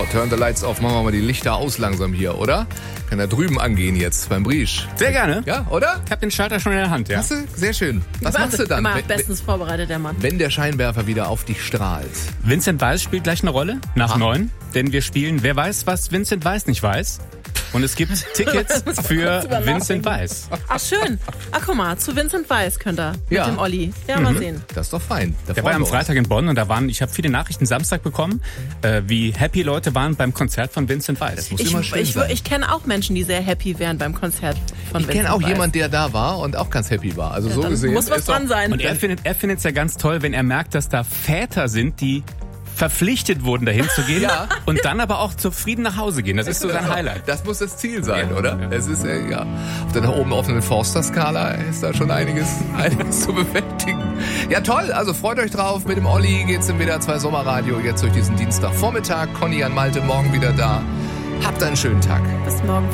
Turn the lights off, machen wir mal die Lichter aus langsam hier, oder? Kann da drüben angehen jetzt beim Briesch. Sehr gerne. Ja, oder? Ich habe den Schalter schon in der Hand, ja. Hast du? Sehr schön. Was machst du dann? Immer bestens vorbereitet, der Mann. Wenn der Scheinwerfer wieder auf dich strahlt. Vincent Weiss spielt gleich eine Rolle, nach 9. Denn wir spielen Wer weiß, was Vincent Weiss nicht weiß. Und es gibt Tickets für Vincent Weiss. Ach, schön. Ach, guck mal, zu Vincent Weiss könnt ihr mit dem Olli. Ja, mal sehen. Das ist doch fein. Der war am Freitag in Bonn und ich habe viele Nachrichten Samstag bekommen, wie happy Leute waren beim Konzert von Vincent Weiss. Das muss immer schön sein. Ich kenne auch Menschen, die sehr happy wären beim Konzert von Vincent Weiss. Ich kenne auch jemanden, der da war und auch ganz happy war. Also so gesehen. Muss was dran sein. Und er findet es ja ganz toll, wenn er merkt, dass da Väter sind, die verpflichtet wurden, dahin zu gehen und dann aber auch zufrieden nach Hause gehen. Das ist so sein Highlight. Das muss das Ziel sein, Ja, oder? ja. Es ist auf der oben offenen Forster-Skala ist da schon einiges zu bewältigen. Ja, toll. Also freut euch drauf. Mit dem Olli geht's im WDR 2 Sommerradio jetzt durch diesen Dienstagvormittag. Conny an Malte morgen wieder da. Habt einen schönen Tag. Bis morgen.